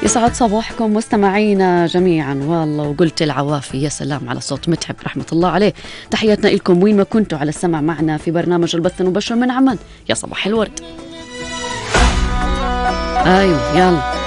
يسعد صباحكم مستمعينا جميعا. والله وقلت العوافي، يا سلام على صوت متعب رحمة الله عليه. تحياتنا لكم وين ما كنتوا على السمع معنا في برنامج البث المباشر من عمان. يا صباح الورد. أيوة يلا